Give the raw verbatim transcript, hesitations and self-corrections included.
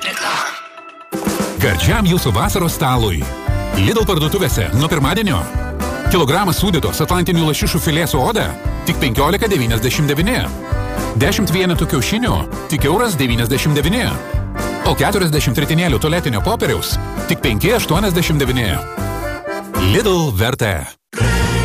Gardžiam jūsų vasaros stalui. Lidl parduotuvėse nuo pirmadienio. Kilogramas sūdytos atlantinių lašišų filė su oda tik penkiolika devyniasdešimt devyni. dešimt vienetų kiaušinių tik euras devyniasdešimt devyni. O keturiasdešimt ritinėlių tualetinio popieriaus tik penki aštuoniasdešimt devyni. Lidl vertė.